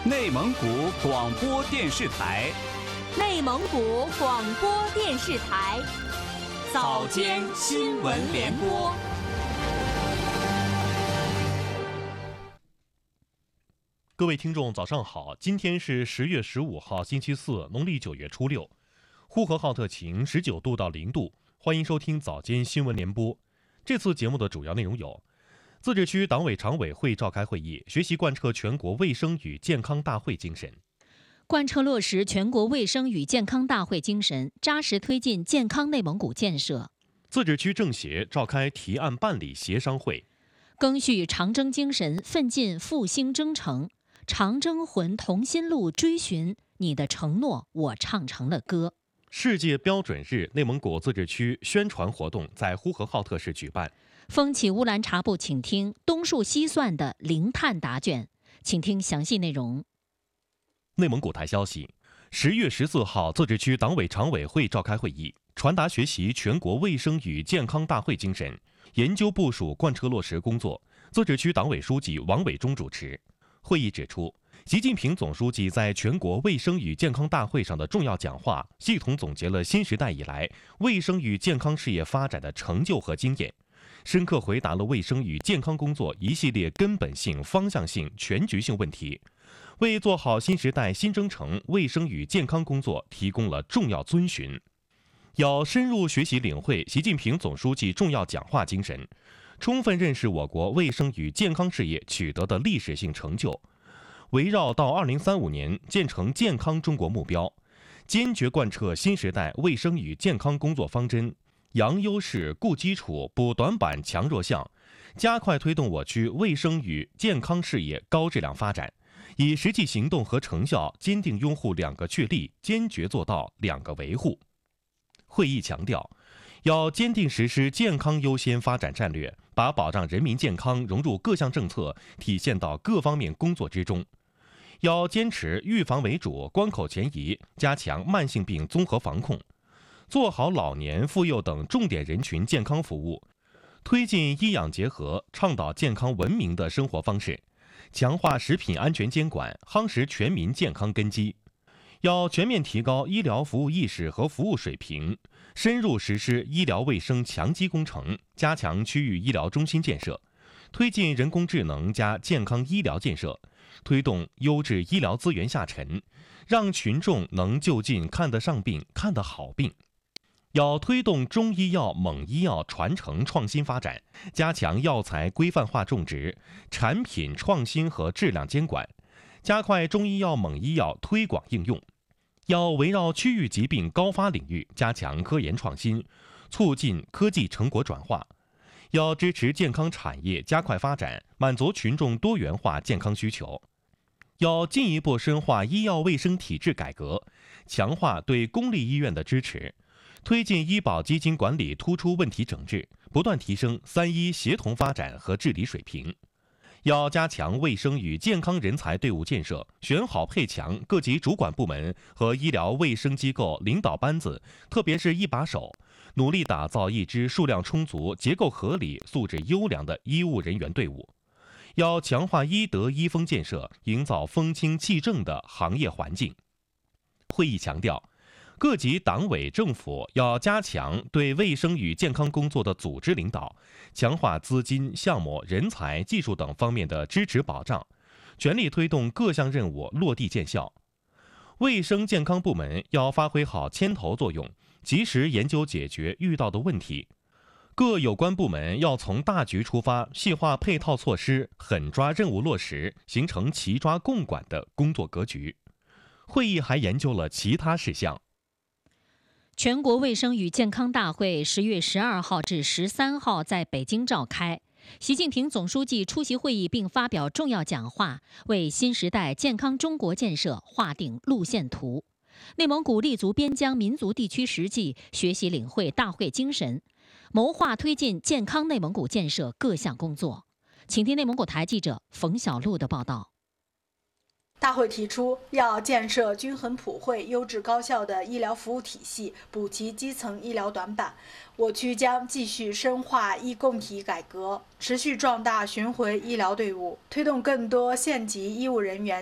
内蒙古广播电视台， 内蒙古广播电视台， 早间新闻联播。 各位听众，早上好！今天是10月15号，星期四，农历9月初6，呼和浩特晴，19度到0度。欢迎收听早间新闻联播。这次节目的主要内容有：自治区党委常委会召开会议，学习贯彻全国卫生与健康大会精神。 贯彻落实全国卫生与健康大会精神，扎实推进健康内蒙古建设。 自治区政协召开提案办理协商会。 赓续长征精神，奋进复兴征程。长征魂同心路，追寻你的承诺，我唱成了歌。 世界标准日内蒙古自治区宣传活动在呼和浩特市举办。 风起乌兰察布，请听东树西算的零碳答卷，请听详细内容。 内蒙古台消息，10月14号，自治区党委常委会召开会议，传达学习全国卫生与健康大会精神，研究部署贯彻落实工作。自治区党委书记王伟忠主持。会议指出，习近平总书记在全国卫生与健康大会上的重要讲话，系统总结了新时代以来卫生与健康事业发展的成就和经验，深刻回答了卫生与健康工作一系列根本性、方向性、全局性问题，为做好新时代新征程卫生与健康工作提供了重要遵循。要深入学习领会习近平总书记重要讲话精神，充分认识我国卫生与健康事业取得的历史性成就，围绕到2035年建成健康中国目标，坚决贯彻新时代卫生与健康工作方针，扬优势、固基础、补短板、强弱项，加快推动我区卫生与健康事业高质量发展，以实际行动和成效坚定拥护2个确立，坚决做到2个维护。会议强调，要坚定实施健康优先发展战略，把保障人民健康融入各项政策，体现到各方面工作之中。要坚持预防为主、关口前移，加强慢性病综合防控，做好老年、妇幼等重点人群健康服务，推进医养结合，倡导健康文明的生活方式，强化食品安全监管，夯实全民健康根基。要全面提高医疗服务意识和服务水平，深入实施医疗卫生强基工程，加强区域医疗中心建设，推进人工智能加健康医疗建设，推动优质医疗资源下沉，让群众能就近看得上病、看得好病。要推动中医药、猛医药传承创新发展，加强药材规范化种植、产品创新和质量监管，加快中医药、猛医药推广应用。要围绕区域疾病高发领域加强科研创新，促进科技成果转化。要支持健康产业加快发展，满足群众多元化健康需求。要进一步深化医药卫生体制改革，强化对公立医院的支持，推进医保基金管理突出问题整治，不断提升3医协同发展和治理水平。要加强卫生与健康人才队伍建设，选好配强各级主管部门和医疗卫生机构领导班子，特别是一把手，努力打造一支数量充足、结构合理、素质优良的医务人员队伍。要强化医德医风建设，营造风清气正的行业环境。会议强调，各级党委政府要加强对卫生与健康工作的组织领导，强化资金、项目、人才、技术等方面的支持保障，全力推动各项任务落地见效。卫生健康部门要发挥好牵头作用，及时研究解决遇到的问题。各有关部门要从大局出发，细化配套措施，狠抓任务落实，形成齐抓共管的工作格局。会议还研究了其他事项。 全国卫生与健康大会10月12号至13号在北京召开，习近平总书记出席会议并发表重要讲话，为新时代健康中国建设划定路线图。内蒙古立足边疆民族地区实际，学习领会大会精神，谋划推进健康内蒙古建设各项工作。请听内蒙古台记者冯小璐的报道。 大会提出，要建设均衡普惠、优质高效的医疗服务体系，补齐基层医疗短板。我区将继续深化医共体改革，持续壮大巡回医疗队伍，推动更多县级医务人员